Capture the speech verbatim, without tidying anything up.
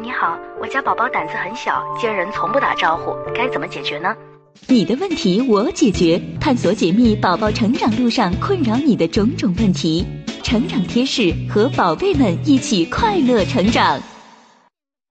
你好，我家宝宝胆子很小，见人从不打招呼，该怎么解决呢？ 你的问题我解决，探索解密宝宝成长路上困扰你的种种问题，成长贴士和宝贝们一起快乐成长。